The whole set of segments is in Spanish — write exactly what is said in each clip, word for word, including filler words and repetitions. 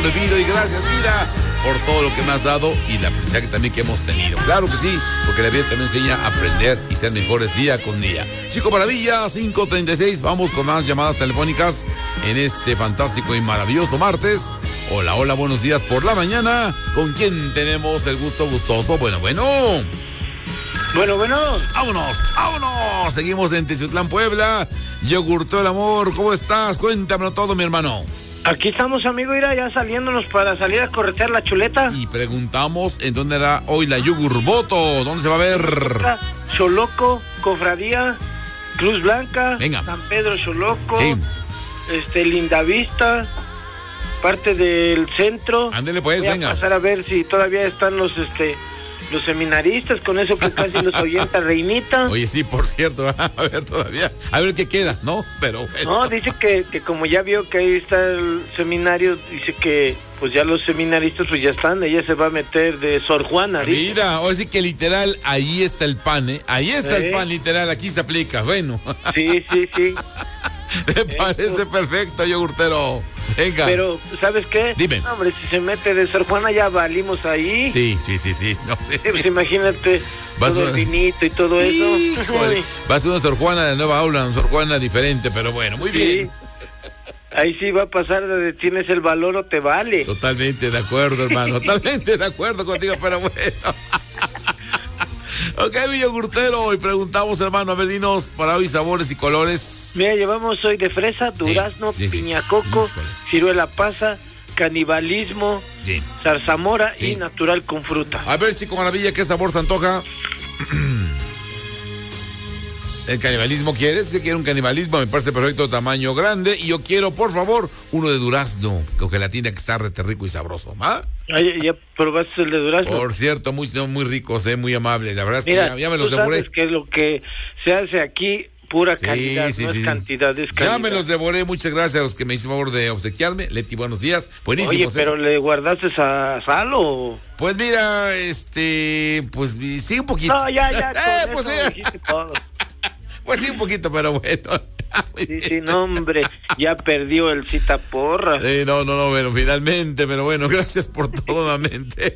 le pido y gracias, mira, por todo lo que me has dado y la aprendizaje también que hemos tenido. Claro que sí, porque la vida también enseña a aprender y ser mejores día con día. Chico Maravilla, cinco treinta y seis, vamos con más llamadas telefónicas en este fantástico y maravilloso martes. Hola, hola, buenos días por la mañana. ¿Con quién tenemos el gusto gustoso? Bueno, bueno. Bueno, bueno. Vámonos, vámonos. Seguimos en Teciutlán, Puebla. Yogurto el amor, ¿cómo estás? Cuéntamelo todo, mi hermano. Aquí estamos, amigo, mira, ya saliéndonos para salir a corretear la chuleta. Y preguntamos en dónde era hoy la Yogurboto. ¿Dónde se va a ver? Choloco, Cofradía, Cruz Blanca. Venga. San Pedro Choloco. Sí. Este, Lindavista, parte del centro. Ándele pues, Voy venga. a pasar a ver si todavía están los, este... los seminaristas, con eso que casi los oyenta Reinita. Oye, sí, por cierto, a ver todavía, a ver qué queda, ¿no? Pero bueno. No, dice que, que como ya vio que ahí está el seminario, dice que pues ya los seminaristas pues ya están, ella se va a meter de Sor Juana. Dice. Mira, ahora sí que literal, ahí está el pan, ¿eh? Ahí está ¿Eh? el pan, literal, aquí se aplica, bueno. Sí, sí, sí. Me parece Eso. perfecto, yogurtero. Venga. Pero, ¿sabes qué? Dime. No, hombre, si se mete de Sor Juana ya valimos ahí. Sí, sí, sí, sí. No sé. Pues imagínate, Vas todo a- el vinito y todo eso. Híjole, va a ser una Sor Juana de nueva aula, una Sor Juana diferente, pero bueno, muy Sí. bien. Ahí sí va a pasar de tienes el valor o te vale. Totalmente de acuerdo, hermano. Totalmente de acuerdo contigo, pero bueno. Ok, mi yogurtero, y preguntamos, hermano, a ver, dinos para hoy sabores y colores. Mira, llevamos hoy de fresa, durazno, sí, sí. piña coco, Híjole. ciruela pasa, canibalismo, Bien. zarzamora Sí. y natural con fruta. A ver, chico maravilla, ¿qué sabor se antoja? ¿El canibalismo quieres? Si quiere un canibalismo, me parece perfecto, tamaño grande. Y yo quiero, por favor, uno de durazno, con gelatina que está rete rico y sabroso. ¿Ah? Ay, ¿ya probaste el de durazno? Por cierto, muy, muy ricos, eh, muy amables. La verdad es que Mira, ya, ya me tú los devoré. sabes que lo que se hace aquí, pura Sí, calidad, sí, no sí. es cantidad, es calidad. Ya me los devoré, muchas gracias a los que me hicieron favor de obsequiarme. Leti, buenos días. Buenísimos. Oye, eh. pero ¿le guardaste a sal o...? Pues mira, este, pues sí, un poquito. No, ya, ya, con Eh, pues, eso sí. dijiste todo. Pues sí, un poquito, pero bueno. Muy Sí, bien. sí, no, hombre, ya perdió el cita porra. Sí, no, no, no, bueno, finalmente, pero bueno, gracias por todo nuevamente.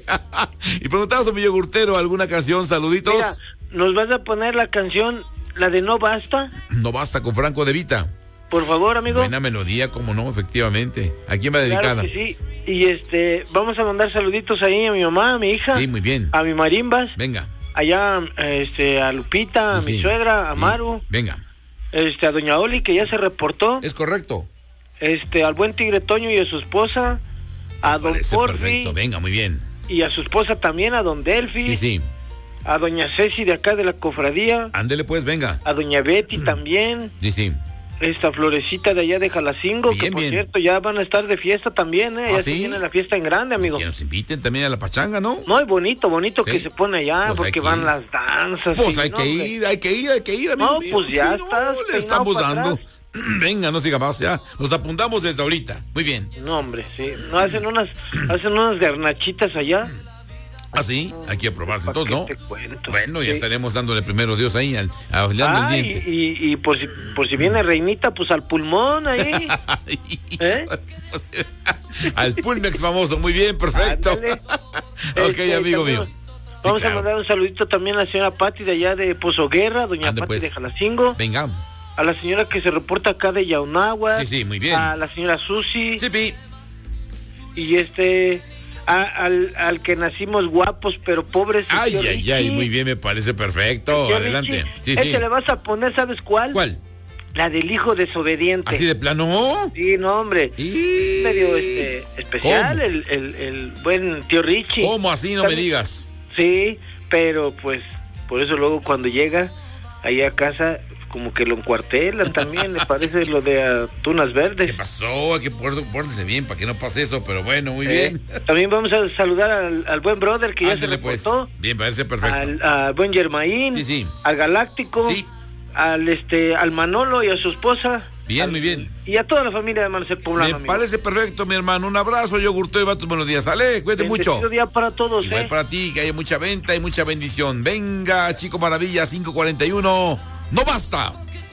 Y preguntamos a mi yogurtero, ¿alguna canción? Saluditos. Mira, ¿nos vas a poner la canción, la de No Basta? No basta con Franco De Vita. Por favor, amigo. Buena melodía, como no, efectivamente. ¿A quién va dedicada? Claro que sí. Y este, vamos a mandar saluditos ahí a mi mamá, a mi hija, Sí, muy bien. a mi marimbas, Venga. allá este, a Lupita, a Sí, mi sí. suegra, a Sí. Maru, Venga. este, a doña Oli, que ya se reportó, Es correcto. este, al buen Tigre Toño y a su esposa, a don Parece Porfi, perfecto. Venga, muy bien. y a su esposa también, a don Delfi, Sí, sí. a doña Ceci de acá de la cofradía, Ándele pues, venga. a doña Betty también, Sí, sí. esta Florecita de allá de Jalacingo, Bien, que por bien. cierto ya van a estar de fiesta también, ¿eh? ¿Ah, Ya sí? se viene la fiesta en grande, amigo. Que nos inviten también a la pachanga, ¿no? No, es bonito, bonito Sí. que se pone allá, Pues hay porque que van ir. las danzas. Pues y hay no, que hombre. ir, hay que ir, hay que ir, amigo No, mío. pues ya Sí, estás no, le peinado estamos para dando. atrás. Venga, no siga más, ya. Nos apuntamos desde ahorita. Muy bien. No, hombre, sí. No, hacen unas, hacen unas garnachitas allá. Ah, sí, hay que aprobarse ¿Pa' entonces, ¿no? qué te cuento? Bueno, ya Sí. estaremos dándole primero Dios ahí, al, afilando Ah, el y, diente. y, y por si por si viene Reinita, pues al pulmón ahí. ¿Eh? Pues, al Pulmex famoso, muy bien, perfecto. Ándale. Ok, Este, amigo mío. también Sí, Vamos claro. a mandar un saludito también a la señora Pati de allá de Pozoguerra, doña Ande, Pati pues. de Jalacingo, Venga. a la señora que se reporta acá de Yaunagua, Sí, sí, muy bien. a la señora Susi, Sí, pi. y este a- al, al que nacimos guapos pero pobres. el Ay, tío ay, Richie. ay, muy bien, me parece perfecto. Tío Adelante. Richie, Sí, ese sí. le vas a poner, ¿sabes cuál? ¿Cuál? La del hijo desobediente. ¿Así de plano? Sí, no, hombre. Y... Medio este, especial, ¿Cómo? el, el, el buen tío Richie. ¿Cómo así? No me ¿Sabes? digas. Sí, pero pues por eso luego cuando llega ahí a casa como que lo encuartelan también, me parece lo de uh, tunas verdes. ¿Qué pasó? Hay que pórtese bien para que no pase eso, pero bueno, muy Eh, bien. También vamos a saludar al, al buen brother que ya Ándele, se pues. reportó, Bien, parece perfecto. al, al buen Germain, Sí, sí. al Galáctico, Sí. al este al Manolo y a su esposa. Bien, al- muy bien. Y a toda la familia de Marcel Poblano. Me amigo. parece perfecto, mi hermano. Un abrazo, yogurto y va tus buenos días. Sale, cuídate mucho. Bendecido día para todos, Igual ¿eh? para ti, que haya mucha venta y mucha bendición. Venga, Chico Maravilla, cinco cuarenta y uno. ¡No basta!